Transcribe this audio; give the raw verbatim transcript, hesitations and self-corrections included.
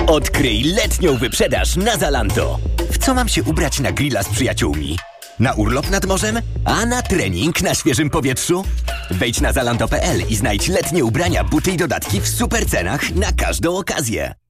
Odkryj letnią wyprzedaż na Zalando. W co mam się ubrać na grilla z przyjaciółmi? Na urlop nad morzem? A na trening na świeżym powietrzu? Wejdź na zalando kropka p l i znajdź letnie ubrania, buty i dodatki w super cenach na każdą okazję.